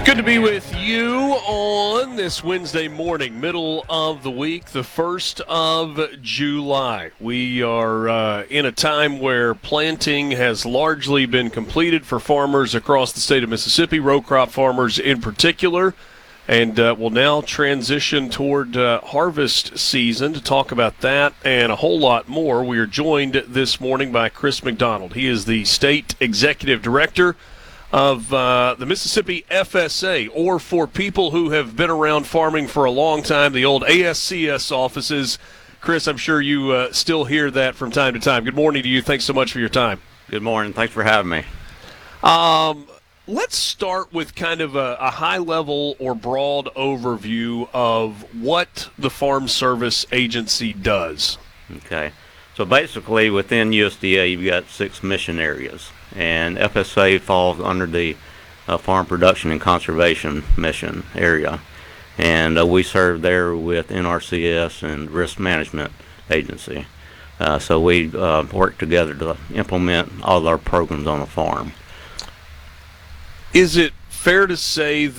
Good to be with you on this Wednesday morning, middle of the week, the 1st of July. We are in a time where planting has largely been completed for farmers across the state of Mississippi, row crop farmers in particular, and we'll now transition toward harvest season. To talk about that and a whole lot more, we are joined this morning by Chris McDonald. He is the State Executive Director of the Mississippi FSA, or for people who have been around farming for a long time, the old ASCS offices. Chris, I'm sure you still hear that from time to time. Good morning to you. Thanks so much for your time. Good morning. Thanks for having me. Let's start with kind of a high-level or broad overview of what the Farm Service Agency does. Okay. So basically, within USDA, you've got 6 mission areas, and FSA falls under the Farm Production and Conservation Mission area, and we serve there with NRCS and Risk Management Agency. So we work together to implement all our programs on the farm. Is it fair to say